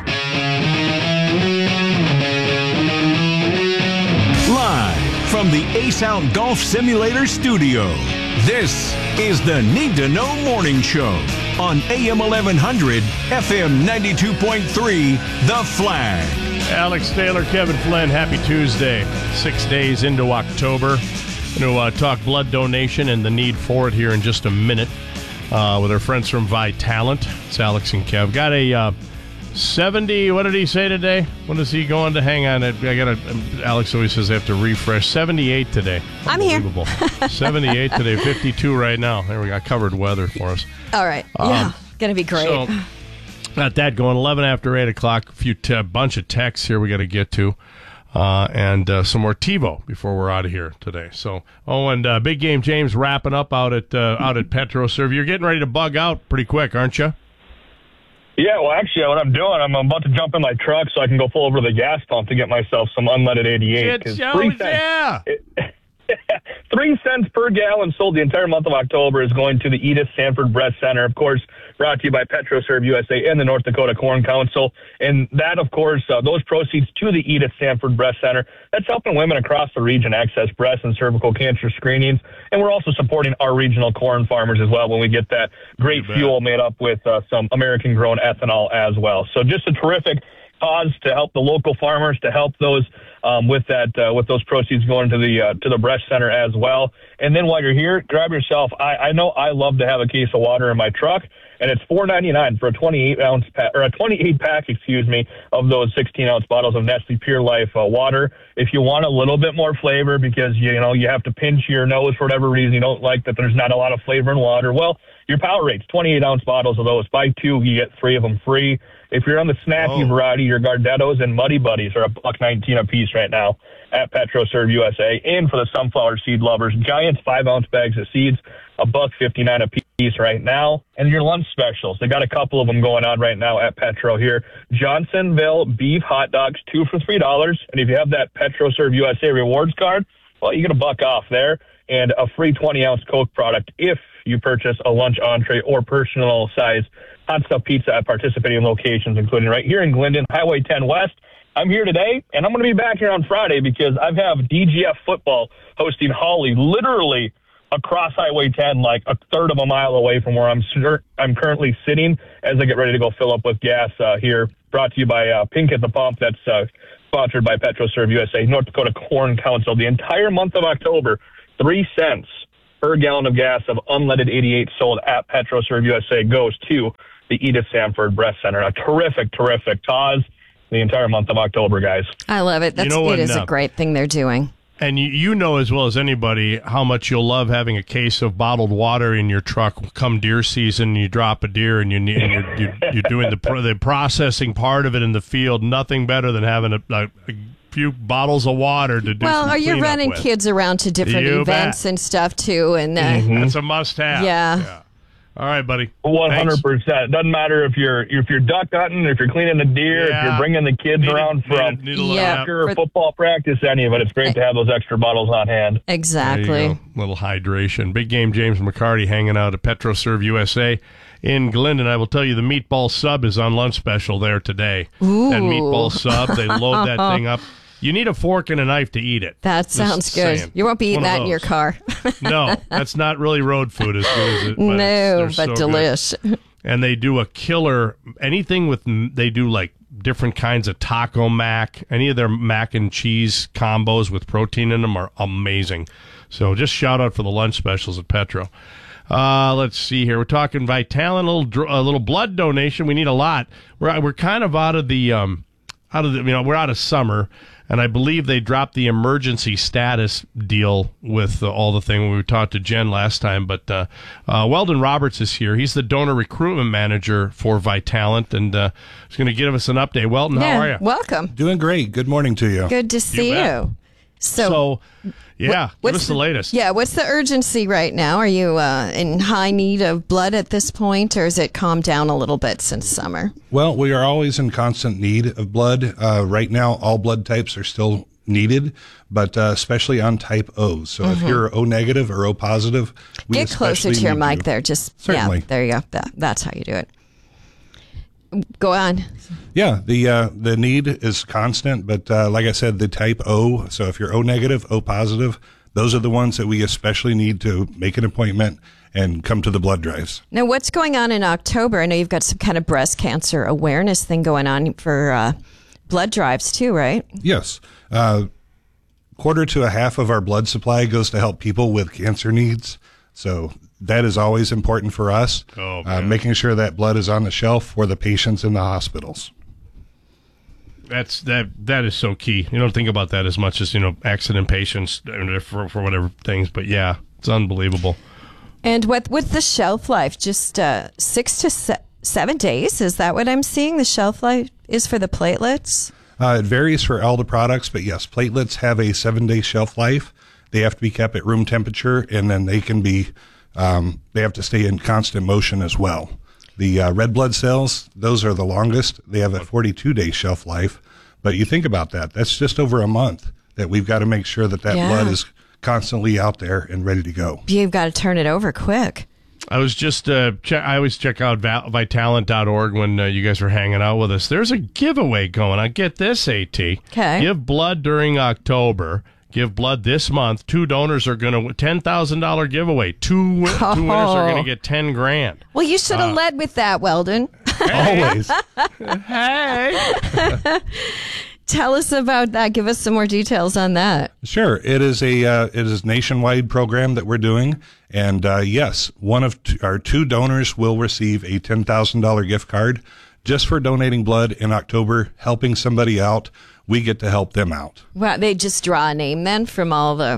Live from the Ace Out Golf Simulator studio, this is the Need to Know Morning Show on A M eleven hundred, F M ninety-two point three, The Flag. Alex Taylor, Kevin Flynn, happy Tuesday. Six days into October. Going to uh, talk blood donation and the need for it here in just a minute uh, with our friends from Vitalant. It's Alex and Kev. Got a... Uh, seventy, what did he say today? What is he going to hang on? I gotta, Alex always says I have to refresh. seventy-eight today. I'm here. seventy-eight today, fifty-two right now. There we got covered weather for us. All right. Um, yeah, going to be great. So, got that going. eleven after eight o'clock. A few t- bunch of texts here we got to get to. Uh, and uh, some more TiVo before we're out of here today. So, oh, and uh, Big Game James wrapping up out at, uh, out at PetroServe. You're getting ready to bug out pretty quick, aren't you? Yeah, well, actually, what I'm doing, I'm about to jump in my truck so I can go pull over to the gas pump to get myself some unleaded eighty-eight. It shows, yeah. It, Three cents per gallon sold the entire month of October is going to the Edith Sanford Breast Center, of course, brought to you by PetroServe U S A and the North Dakota Corn Council. And that, of course, uh, those proceeds to the Edith Sanford Breast Center, that's helping women across the region access breast and cervical cancer screenings. And we're also supporting our regional corn farmers as well when we get that great fuel made up with uh, some American-grown ethanol as well. So just a terrific cause to help the local farmers, to help those um, with that uh, with those proceeds going to the uh, to the breast center as well. And then while you're here, grab yourself. I, I know I love to have a case of water in my truck, and it's four ninety-nine for a twenty-eight ounce pack, or a twenty-eight pack, excuse me, of those sixteen ounce bottles of Nestle Pure Life uh, water. If you want a little bit more flavor because you know you have to pinch your nose for whatever reason, you don't like that there's not a lot of flavor in water. Well, your Powerade's twenty-eight ounce bottles of those. Buy two, you get three of them free. If you're on the snacky oh. variety, your Gardettos and Muddy Buddies are a buck nineteen a piece right now at PetroServe U S A. And for the sunflower seed lovers, Giants five ounce bags of seeds, a buck fifty-nine a piece right now. And your lunch specials, they got a couple of them going on right now at Petro here. Johnsonville beef hot dogs, two for three dollars. And if you have that PetroServe U S A rewards card, well, you get a buck off there and a free twenty ounce Coke product if you purchase a lunch entree or personal size hot stuff pizza at participating locations, including right here in Glendon, Highway ten West. I'm here today, and I'm going to be back here on Friday because I have D G F football hosting Holly literally across Highway ten, like a third of a mile away from where I'm I'm currently sitting as I get ready to go fill up with gas uh, here. Brought to you by uh, Pink at the Pump. That's uh, sponsored by PetroServe U S A, North Dakota Corn Council. The entire month of October, three cents per gallon of gas of unleaded eighty-eight sold at PetroServe U S A goes to the Edith Sanford Breast Center. A terrific, terrific cause the entire month of October, guys. I love it. That's, You know it what, is uh, a great thing they're doing. And you, you know as well as anybody how much you'll love having a case of bottled water in your truck come deer season. You drop a deer and, you, and you're, you're, you're doing the, pro- the processing part of it in the field. Nothing better than having a, a, a few bottles of water to do Well, some are you cleanup running with. kids around to different You events bet. and stuff too? And uh, Mm-hmm. That's a must-have. Yeah. yeah. All right, buddy. One hundred percent. Doesn't matter if you're if you're duck hunting, if you're cleaning a deer, Yeah. if you're bringing the kids Need a- around need a- from need a little Yeah. soccer or For- football practice, any of it. It's great to have those extra bottles on hand. There Exactly. you go. Little hydration. Big game James McCarty hanging out at PetroServe U S A in Glendon. I will tell you the meatball sub is on lunch special there today. Ooh. That meatball sub, they load that thing up. You need a fork and a knife to eat it. That Just sounds good. saying. You won't be eating One of that in your those. car. No, that's not really road food as good as it. But no, it's, but they're so good. delish. And they do a killer anything with they do like different kinds of taco mac. Any of their mac and cheese combos with protein in them are amazing. So just shout out for the lunch specials at Petro. Uh, let's see here. We're talking Vitalant, a little dr- a little blood donation. We need a lot. We're we're kind of out of the um out of the you know we're out of summer. And I believe they dropped the emergency status deal with uh, all the thing we talked to Jen last time. But uh, uh, Weldon Roberts is here. He's the donor recruitment manager for Vitalant, and uh, he's going to give us an update. Weldon, yeah. how are you? Welcome. Doing great. Good morning to you. Good to see you. bet. So, So, yeah, give what's us the latest. Yeah, what's the urgency right now? Are you uh, in high need of blood at this point, or has it calmed down a little bit since summer? Well, we are always in constant need of blood. Uh, right now, all blood types are still needed, but uh, especially on type O. So if you're O negative or O positive, we Get closer especially to your need mic you. there. Just Certainly. Yeah, there you go. That, that's how you do it. Go on. Yeah, the uh, the need is constant, but uh, like I said, the type O. So if you're O negative, O positive, those are the ones that we especially need to make an appointment and come to the blood drives. Now, what's going on in October? I know you've got some kind of breast cancer awareness thing going on for uh, blood drives too, right? Yes. Uh, quarter to a half of our blood supply goes to help people with cancer needs. So that is always important for us, Oh, uh, man. making sure that blood is on the shelf for the patients in the hospitals. That's that. That is so key. You don't think about that as much as you know accident patients uh, for for whatever things, but yeah, it's unbelievable. And what with the shelf life, just uh, six to se- seven days? Is that what I'm seeing? The shelf life is for the platelets? Uh, it varies for all the products, but yes, platelets have a seven-day shelf life. They have to be kept at room temperature, and then they can be, um, they have to stay in constant motion as well. The uh, red blood cells, those are the longest. They have a forty-two day shelf life. But you think about that. That's just over a month that we've got to make sure that that Yeah. blood is constantly out there and ready to go. You've got to turn it over quick. I was just, uh, che- I always check out val- vitalant dot org when uh, you guys are hanging out with us. There's a giveaway going on. Get this, AT. Okay. Give blood during October. Give blood this month. Two donors are going to, ten thousand dollars giveaway. Two, wi- two winners are going to get ten grand. Well, you should have Uh, led with that, Weldon. Always. Hey. Tell us about that. Give us some more details on that. Sure. It is a uh, it is a nationwide program that we're doing, and uh, yes, one of t- our two donors will receive a ten thousand dollars gift card just for donating blood in October, helping somebody out. We get to help them out. Well, they just draw a name then from all the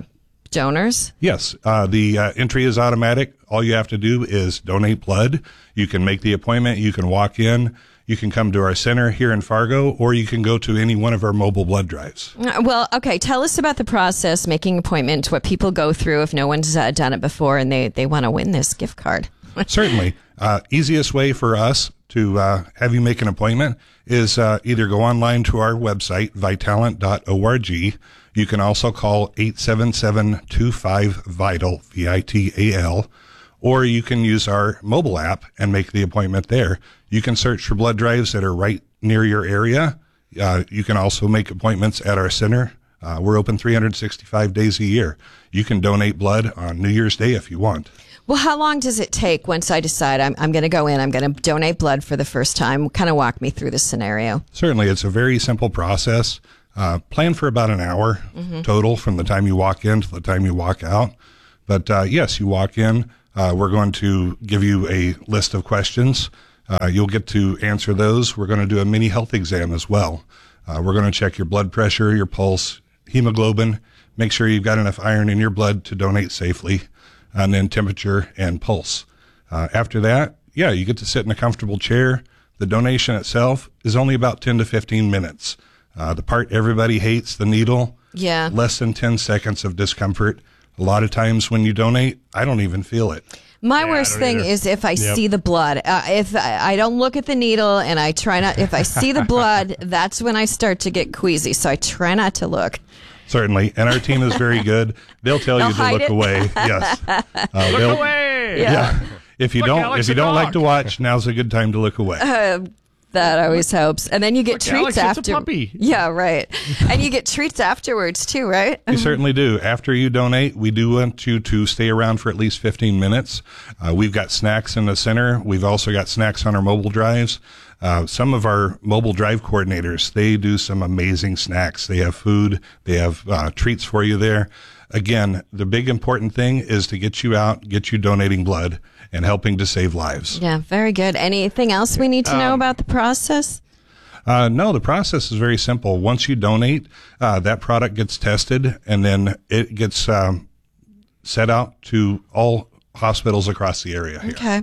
donors? Yes. Uh, the uh, entry is automatic. All you have to do is donate blood. You can make the appointment. You can walk in. You can come to our center here in Fargo, or you can go to any one of our mobile blood drives. Uh, Well, okay. Tell us about the process, making appointments, what people go through if no one's uh, done it before and they, they want to win this gift card. Certainly. Uh, easiest way for us to uh, have you make an appointment is uh, either go online to our website, vitalant dot org. You can also call eight seven seven, two five, VITAL, V I T A L, or you can use our mobile app and make the appointment there. You can search for blood drives that are right near your area. Uh, you can also make appointments at our center. Uh, we're open three hundred sixty-five days a year. You can donate blood on New Year's Day if you want. Well, how long does it take once I decide I'm, I'm going to go in, I'm going to donate blood for the first time? Kind of walk me through the scenario. Certainly. It's a very simple process. Uh, plan for about an hour Mhm. total from the time you walk in to the time you walk out. But uh, yes, you walk in. Uh, we're going to give you a list of questions. Uh, you'll get to answer those. We're going to do a mini health exam as well. Uh, we're going to check your blood pressure, your pulse, hemoglobin, make sure you've got enough iron in your blood to donate safely, and then temperature and pulse. Uh, after that, yeah, you get to sit in a comfortable chair. The donation itself is only about ten to fifteen minutes. Uh, the part everybody hates, the needle, Yeah. less than ten seconds of discomfort. A lot of times when you donate, I don't even feel it. My worst thing either. is if I Yep. see the blood. Uh, if I, I don't look at the needle and I try not, if I see the blood, that's when I start to get queasy. So I try not to look. Certainly. And our team is very good. They'll tell They'll you to hide look it. away. Yes. Uh, Look they'll- away. Yeah. Yeah. If you Look, don't, Alex, if you a don't like dog. to watch, now's a good time to look away. Uh, that always helps. And then you get Look, treats Alex, it's a after. puppy. Yeah, right. And you get treats afterwards too, right? We certainly do. After you donate, we do want you to stay around for at least fifteen minutes. Uh, we've got snacks in the center. We've also got snacks on our mobile drives. Uh, some of our mobile drive coordinators, they do some amazing snacks. They have food. They have uh, treats for you there. Again, the big important thing is to get you out, get you donating blood, and helping to save lives. Yeah, very good. Anything else we need to know Um, about the process? Uh, no, the process is very simple. Once you donate, uh, that product gets tested, and then it gets um, set out to all hospitals across the area here. Okay.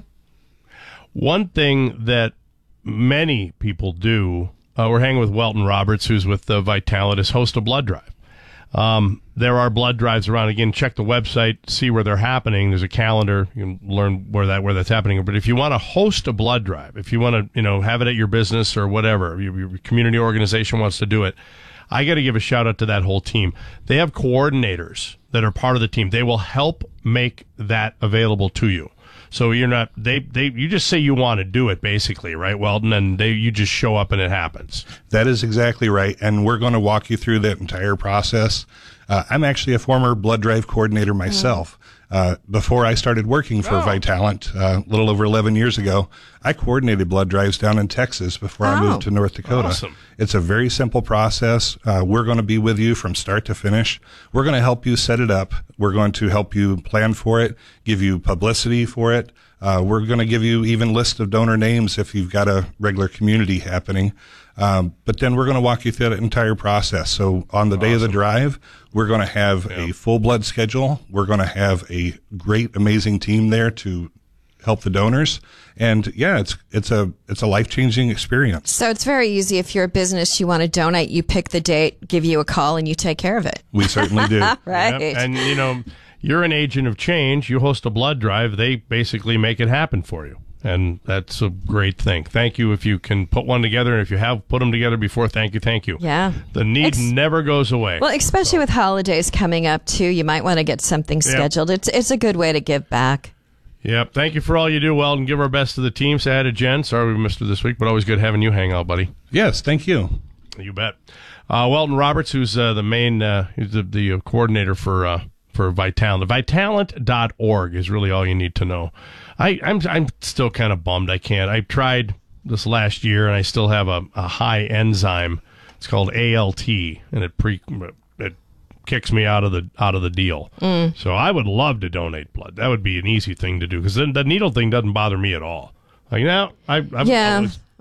One thing that many people do, uh, we're hanging with Welton Roberts, who's with the Vitalant, is host a blood drive. Um, there are blood drives around. Again, check the website, see where they're happening. There's a calendar. You can learn where that where that's happening. But if you want to host a blood drive, if you want to, you know, have it at your business or whatever, your, your community organization wants to do it, I got to give a shout out to that whole team. They have coordinators that are part of the team. They will help make that available to you. So you're not they they you just say you want to do it, basically, right, Weldon, and they you just show up and it happens. That is exactly right, and we're going to walk you through that entire process. Uh, I'm actually a former blood drive coordinator myself. Uh, before I started working for Vitalant, uh, a little over eleven years ago, I coordinated blood drives down in Texas before I Oh, moved to North Dakota. awesome. It's a very simple process. Uh, we're going to be with you from start to finish. We're going to help you set it up. We're going to help you plan for it, give you publicity for it. Uh, we're going to give you even list of donor names if you've got a regular community happening. Um, but then we're going to walk you through that entire process. So on the day of the drive, we're going to have a full blood schedule. We're going to have a great, amazing team there to help the donors. And yeah, it's it's a it's a life changing experience. So it's very easy. If you're a business, you want to donate, you pick the date, give you a call, and you take care of it. We certainly do. Right. Yep. And you know, you're an agent of change. You host a blood drive. They basically make it happen for you. And that's a great thing. Thank you if you can put one together. And if you have put them together before, thank you, thank you. Yeah. The need It's- never goes away. Well, especially with holidays coming up too, you might want to get something Yep. scheduled. It's it's a good way to give back. Yep. Thank you for all you do, Weldon. Give our best to the team. Say hi to Jen. Sorry we missed her this week, but always good having you hang out, buddy. Yes, thank you. You bet. Uh, Welton Roberts, who's uh, the main, uh, who's the, the coordinator for uh, for Vitalant. Vitalant dot org is really all you need to know. I, I'm I'm still kind of bummed I can't. I tried this last year, and I still have a, a high enzyme. It's called A L T, and it pre it kicks me out of the out of the deal. Mm. So I would love to donate blood. That would be an easy thing to do because then the needle thing doesn't bother me at all. Like now, I I've yeah. always,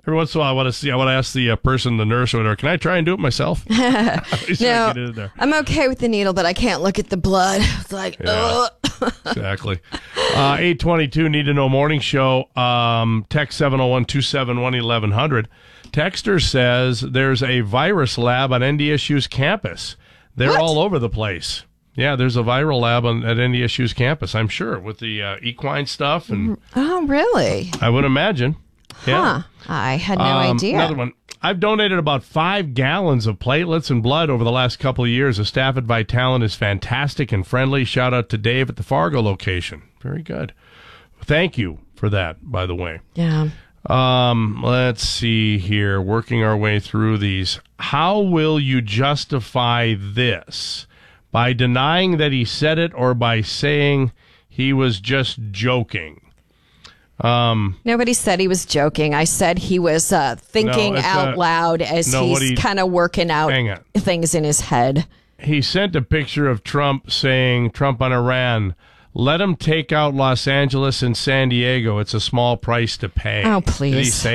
Every once in a while, I want to see. I want to ask the uh, person, the nurse or whatever, can I try and do it myself? No, get in there. I'm okay with the needle, but I can't look at the blood. It's like, Yeah. ugh. Exactly. Uh, eight twenty-two, Need to Know Morning Show. Um, text seven oh one, two seven one, eleven hundred. Texter says there's a virus lab on N D S U's campus. They're What? all over the place. Yeah, there's a viral lab on, at N D S U's campus, I'm sure, with the uh, equine stuff. And Oh, really? I would imagine. Yeah. Huh. I had no Um, idea. Another one. I've donated about five gallons of platelets and blood over the last couple of years. The staff at Vitalant is fantastic and friendly. Shout out to Dave at the Fargo location. Very good. Thank you for that, by the way. Yeah. Um, let's see here. Working our way through these. How will you justify this? By denying that he said it or by saying he was just joking? Um, Nobody said he was joking. I said he was uh, thinking No, it's, out uh, loud as no, what he's he- kind of working out Hang on. things in his head. He sent a picture of Trump saying, Trump on Iran, let him take out Los Angeles and San Diego. It's a small price to pay. Oh, Did he please. say